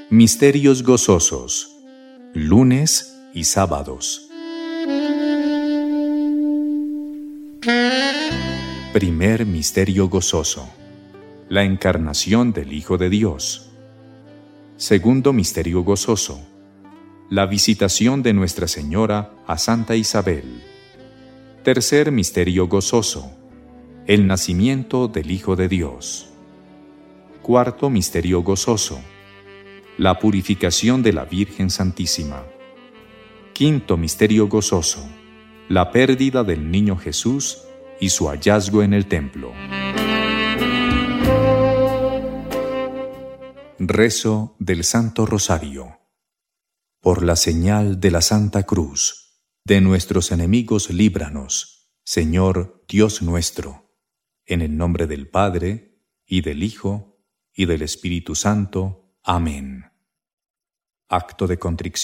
Misterios gozosos, lunes y sábados. Primer misterio gozoso: la encarnación del Hijo de Dios. Segundo misterio gozoso: la visitación de Nuestra Señora a Santa Isabel. Tercer misterio gozoso: el nacimiento del Hijo de Dios. Cuarto misterio gozoso: la purificación de la Virgen Santísima. Quinto misterio gozoso: la pérdida del niño Jesús y su hallazgo en el templo. Rezo del Santo Rosario. Por la señal de la Santa Cruz, de nuestros enemigos líbranos, Señor Dios nuestro, en el nombre del Padre, y del Hijo, y del Espíritu Santo. Amén. Acto de contrición.